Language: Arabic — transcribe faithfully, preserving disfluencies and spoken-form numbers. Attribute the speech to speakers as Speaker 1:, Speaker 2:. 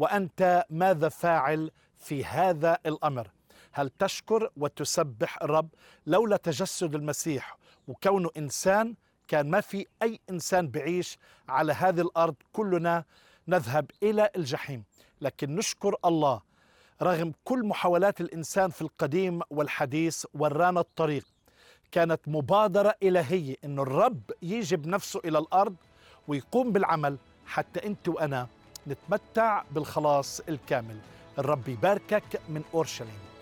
Speaker 1: وأنت ماذا فاعل في هذا الأمر؟ هل تشكر وتسبح الرب؟ لولا تجسد المسيح وكونه إنسان كان ما في أي إنسان بعيش على هذه الأرض، كلنا نذهب إلى الجحيم. لكن نشكر الله رغم كل محاولات الإنسان في القديم والحديث ورانا الطريق، كانت مبادرة إلهية إنه الرب يجي بنفسه إلى الأرض ويقوم بالعمل حتى أنت وأنا نتمتع بالخلاص الكامل. الرب يباركك من أورشليم.